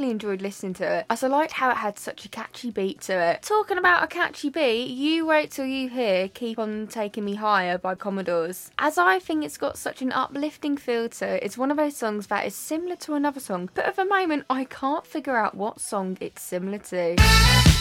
particularly enjoyed listening to it, as I liked how it had such a catchy beat to it. Talking about a catchy beat, you wait till you hear Keep On Taking Me Higher by Commodores. As I think it's got such an uplifting feel to it, it's one of those songs that is similar to another song, but at the moment I can't figure out what song it's similar to.